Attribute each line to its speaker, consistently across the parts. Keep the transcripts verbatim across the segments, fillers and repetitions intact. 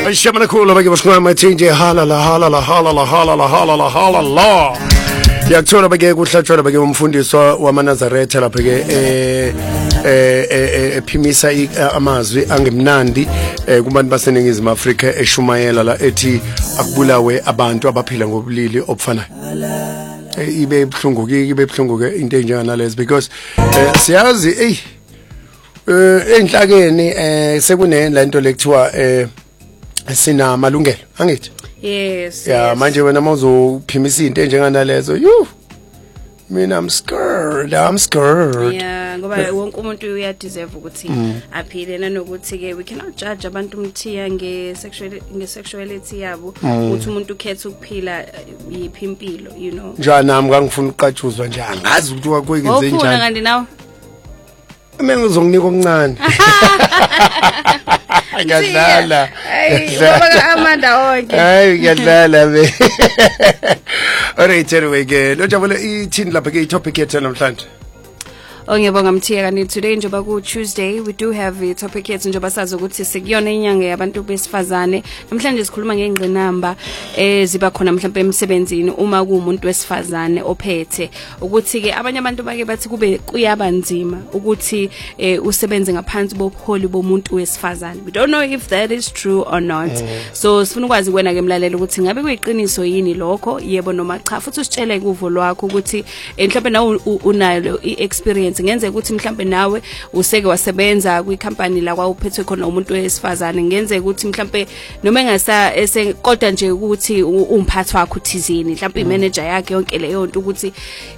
Speaker 1: Shabana cool bake bashkama thinje halala halala halala halala halala halala. Yakuthola bake kuhlatshwa bake umfundiswa wamaNazaretha lapha ke eh eh ephimisa amazwi angemnandi kubantu baseningizimu Afrika eshumayela la ethi akubulawe abantu abaphila ngobulili obufanayo. Ibe ibhlungu ke ibe ibhlungu ke into enjengana lezi because siyazi eh eh enhlakeni eh sekune lento lekuthiwa eh sina malungelo angithi
Speaker 2: yes
Speaker 1: yeah
Speaker 2: yes.
Speaker 1: Manje wena mawuzophimisa into enjengana lezo you mina I'm scared I'm scared
Speaker 2: yeah ngoba wonke umuntu uya deserve ukuthi aphile nanokuthi ke we cannot judge abantu umthiya nge sexual nge sexuality yabo ukuthi umuntu ukhetha ukuphila yiphi impilo you know
Speaker 1: njani nami ngangifuna uqatshuzwa nje angazi ukuthi wakwenze njani
Speaker 2: ufuna kanti nawe
Speaker 1: mina ngizonginika okuncane ngiyadlala
Speaker 2: ngoba Amanda wonke
Speaker 1: hayi ngiyadlala be alright anyway ke lo jabule ithini lapha ke itopic yethu namhlanje.
Speaker 2: Ngiyabonga mthiya kanti today njoba ku Tuesday we do have a topic yethu njoba sazi ukuthi sikuyona inyanga yabantu besifazane namhlanje sikhuluma ngengqinamba eziba khona mhlawumbe emsebenzini uma kuumuntu wesifazane ophethe ukuthi ke abanye abantu bake bathi kube kuyabanzima ukuthi usebenze ngaphansi bobuholi bomuntu wesifazane. We don't know if that is true or not. So sifuna ukwazi kwena ke mlalelo ukuthi ngabe kuyiqiniso yini lokho yebo noma cha futhi usitshele kuvo lwakho ukuthi mhlawumbe nawe unalo i-experience ngenze ukuthi mhlambe nawe useke wasebenza kwicompany la kwawuphethwe khona umuntu wesifazane ngenze ukuthi mhlambe noma engasa kodwa nje ukuthi umphathi wakho uthizini mhlambe imanager yakhe yonke leyo nto ukuthi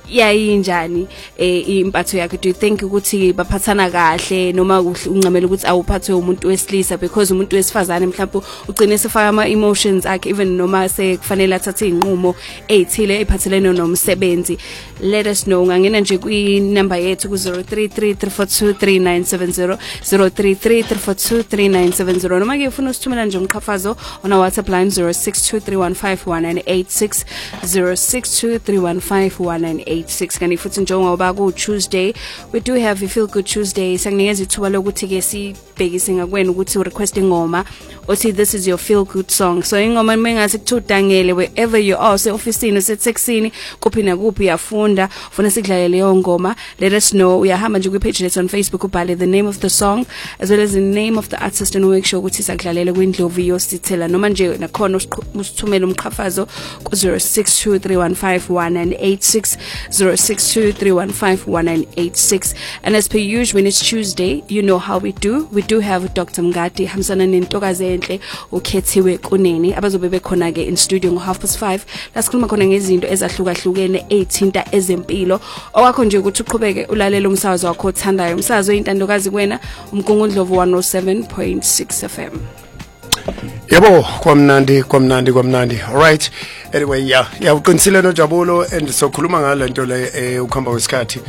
Speaker 2: yayinjani impatho yakhe. Do you think ukuthi baphathana kahle noma uncamela ukuthi awuphathwe umuntu wesilisa because umuntu wesifazane mhlambe ugcine sefaka ama emotions akhe even noma sekufanele athathe inqumo ezithile ephathelene nomsebenzi? Let us know ngangena nje kwi number yethu ku zero three three three four two three nine seven zero zero three three three four two three nine seven zero noma ke ufuna usithumela nje umqhafazo on our WhatsApp line zero six two three one five one nine eight six zero six two three one five one nine eight six. Kanti futhi njengoba ku Tuesday we do have a feel good Tuesday sanginikeza ithuba lokuthi ke sibhekise ngakwena ukuthi u request ingoma othi this is your feel good song. So ingoma mengase kuthudangele wherever you are se officeini setexini kuphi nakuphi yafunda ufuna sikudlalele leyo ngoma. Let us know uyahamba nje ku page lethu on Facebook ubhale the name of the song as well as the name of the artist and make sure ukuthi sakudlalela kwindlovu yosithela noma nje nakhona usithumela umqhafazo ku zero six two three one five one nine eight six zero six two three one five one nine eight six. And as per usual when it's Tuesday you know how we do we do have Doctor Mngadi hamsana nentokazi enhle ukhethiwe kunini abazobe bekhona ke in studio ngo half past five lasikhuluma khona ngezinto ezahlukahlukene ezithinta ezempilo okwakho nje ukuthi uqhubeke ulalela umsakazo wakho othandayo umsakazo intandokazi kwena umgungundlovu one oh seven point six F M.
Speaker 1: Yebo kwamnandi kwamnandi kwamnandi. Alright anyway yeah yeah uqinisile noJabulo and sokhuluma ngalo lento le ukuhamba kwesikhathi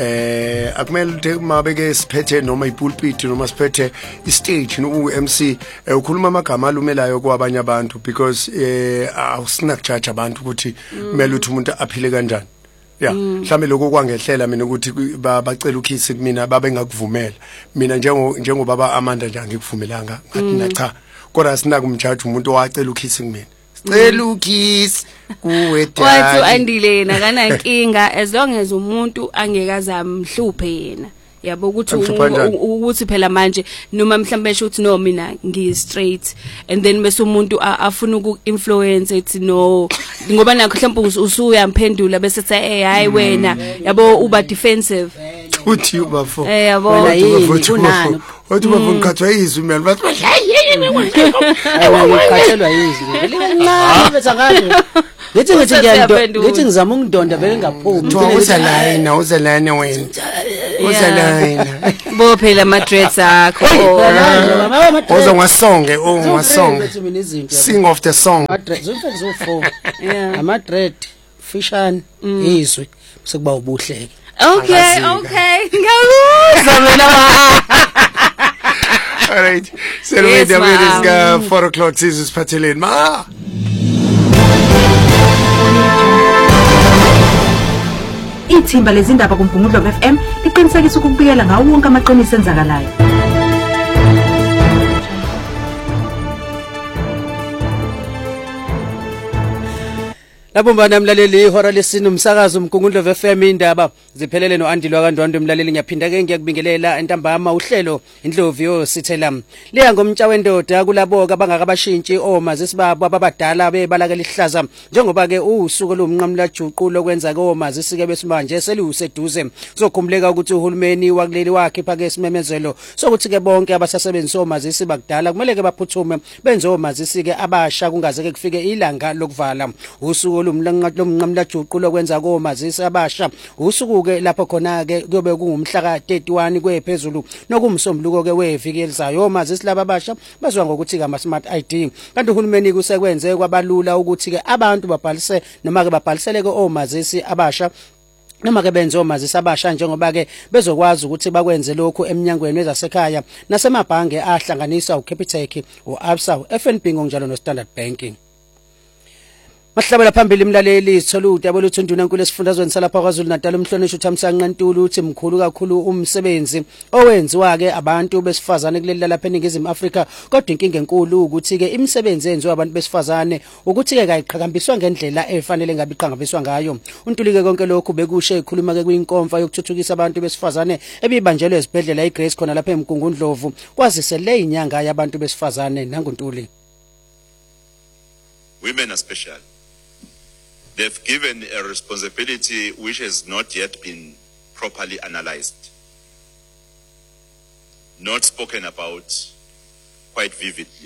Speaker 1: eh akumele mabeke siphethe noma ipulpit noma siphethe istage no M C ukhuluma amagama alumelayo kwabanye abantu because eh awusina kujudge abantu ukuthi kumele uthi umuntu aphile kanjani. Yeah mhlawumbe lokho kwangehlela mina ukuthi bacela ukhisi kumina babe ngakuvumela mina njengo njengobaba Amanda nje angikuvumelanga ngathi na cha kodwa sina kumjudge umuntu owacela ukhisi kumina cela ukhisi kuwe dad
Speaker 2: wathi andile yena kana inkinga as long as umuntu angekaza amhluphe yena yabo ukuthi ukuthi phela manje noma mhlambe esho ukuthi no mina ngi straight and then bese umuntu afuna uku influence ethi no ngoba nakho mhlambe usuya mphendula bese ethi hey hayi wena yabo uba defensive
Speaker 1: uthi uba fo
Speaker 2: eh yabo
Speaker 1: unani uthi uba ngikhathwa izwi mina bathi
Speaker 3: ngikhathelwa izwi ngelincane betha ngani lethi ngithi ngiyando lethi ngizama ungidonda beke ngaphumi
Speaker 1: uza line uza line wena uza line
Speaker 2: bo phela ama dreads akho
Speaker 1: uza ngasonge oh ngasonge sing of the song
Speaker 3: dreads umfezo four yeah ama dread fishane izwi sekuba ubuhleke.
Speaker 2: Okay okay ngiyakuzwa mina.
Speaker 1: All right so yes, we have got four o'clock sizwe siphatheleni ma
Speaker 4: Ithimba lezindaba kuMgungundlovu F M liqinisekisa ukubikela ngawo wonke amaqiniso enzakalayo.
Speaker 3: Labumbana mlaleli ihora lesine umsakazo umgungundlo F M indaba ziphelele no Andilwa kaNdwandwe mlaleli ngiyaphinda ke ngiyakubingelela entambama uhlelo indlovu sithela liya ngomtsha wendoda kulabo abangakabashintshi omazisi babo ababadala bebalaka lihlaza njengoba ke usuku lomnqamla juqu lokwenza ke omazisi ke besimanje seliuseduze kuzokhumuleka ukuthi uhulumeni wakuleli wakhe phake isimemezelo sokuthi ke bonke abasasebenzisa omazisi bakudala kumele ke baphuthume benze omazisi ke abasha kungaze ke kufike ilanga lokuvala usuku lomnqamla juqu lokwenza ke omazisi abasha usuku ke lapho khona ke kuyobe kungumhla ka thirty-one kwephezulu nokumsombuluko ke weviki elizayo omazisi laba abasha bazwa ngokuthi ka smart I D kanti uhulumeni kusekwenze kwabalula ukuthi ke abantu babhalise noma ke babhalisele ke omazisi abasha noma ke benze omazisi abasha njengoba ke bezokwazi ukuthi bakwenze lokho eminyangweni wezasekhaya nasemabhange ahlanganisa uCapitec, uAbsa, uF N B ngonjalo noStandard Bank. Mahlabela phambili imlaleli sitholude abeluthunduna enkulu esifundazweni salapha kwaZulu Natal umhlonishwa uThamsanqa Ntuli uthi mkhulu kakhulu umsebenzi owenziwa ke abantu besifazane kuleli lapha eNingizimu Afrika kodwa inkinga enkulu ukuthi ke imisebenzi yenziwa abantu besifazane ukuthi ke kayiqhakambiswa ngendlela efanele ngabe iqhakambiswa ngayo uNtuli ke konke lokhu bekushe ikhuluma ke kwinkomfa yokuthuthukisa abantu besifazane ebibanjelwe esibhedlela iGrace khona lapha eMgungundlovu kwazise le inyanga yabantu besifazane nanguNtuli.
Speaker 5: Women are special. They've given a responsibility which has not yet been properly analyzed, not spoken about quite vividly.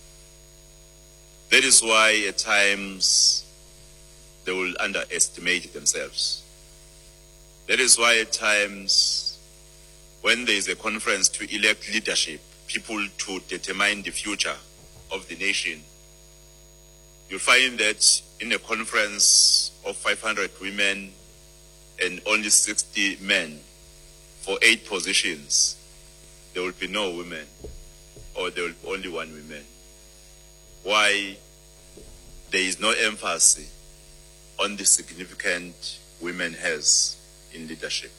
Speaker 5: That is why at times they will underestimate themselves. That is why at times when there is a conference to elect leadership, people to determine the future of the nation, you'll find that in a conference of five hundred women and only sixty men for eight positions, there will be no women, or there will be only one woman. Why? There is no emphasis on the significant women has in leadership.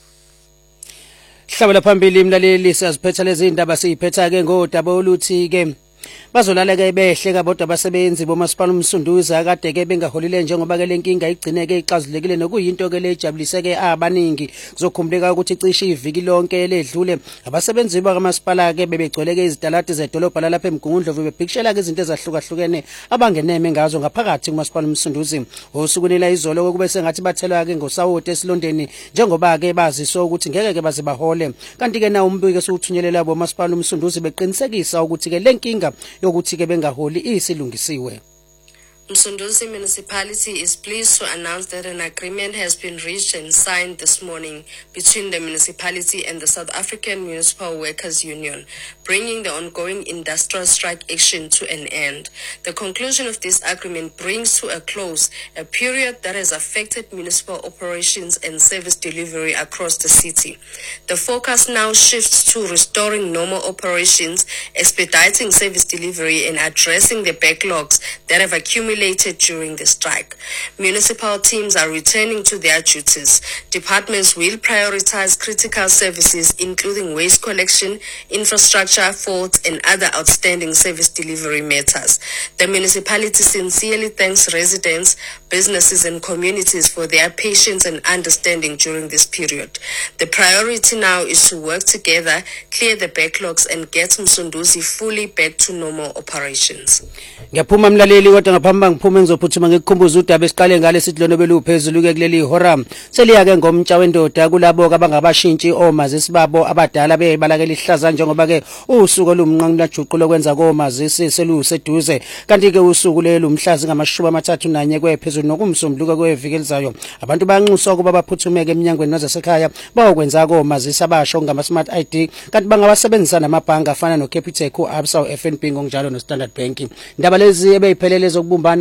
Speaker 3: Hlabela phambili imlaleli siyaziphetha lezi indaba siyiphetha ke ngodaba oluthi ke bazolala ke behle kabodwa abasebenzi bomasipala umsunduzi akade ke bengaholile njengoba ke lenkinga igcineke ixazulekile nokuyinto ke lejabuliseke abaningi kuzokhumuleka ukuthi cishe iviki lonke ledlule abasebenzi bakamasipala ke bebegcwele ke izidalati zedolobha lapha eMgungundlovu bebhikishela ke izinto ezahlukahlukene abangeneme ngazo ngaphakathi kumasipala umsunduzi osukwini la izolo kube sengathi bathelwa ke ngosawoti esilondeni njengoba ke baziso ukuthi ngeke ke baze bahole kanti ke na umbiko esuthunyelelwa bomasipala umsunduzi beqinisekisa ukuthi ke lenkinga yokuthi ke bengaholi isilungisiwe.
Speaker 6: Msunduzi Municipality is pleased to announce that an agreement has been reached and signed this morning between the municipality and the South African Municipal Workers Union, bringing the ongoing industrial strike action to an end. The conclusion of this agreement brings to a close a period that has affected municipal operations and service delivery across the city. The focus now shifts to restoring normal operations, expediting service delivery, and addressing the backlogs that have accumulated during the strike. Municipal teams are returning to their duties. Departments will prioritize critical services including waste collection, infrastructure, faults, and other outstanding service delivery matters. The municipality sincerely thanks residents, businesses, and communities for their patience and understanding during this period. The priority now is to work together, clear the backlogs, and get Msunduzi fully back to normal operations.
Speaker 3: Ngiyaphuma mlaleli kodwa ngaphambi ngiphume ngizophuthuma ngikukhumbuza udaba esiqale ngale sithi lona beluphezulu ke kuleli hora seliya ke ngomtsha wendoda kulabo abangabashintshi omazisi babo abadala beyibalake lihlaza njengoba ke usuku olumnqamla juqu lokwenza komazisi seluseduze kanti ke usuku lelo umhlazi ngamashumi amathathu nanye kwephezulu nokumsombuluko kweviki elizayo abantu bayanxuswa ukuba baphuthumeke eminyangweni wezasekhaya bayokwenza komazisi abasha ngama smart I D kanti bangabasebenzisa namabhange afana noCapitec, uAbsa, uF N B ngonjalo noStandard Bank. Indaba lezi ebeyiphelele zokubumbana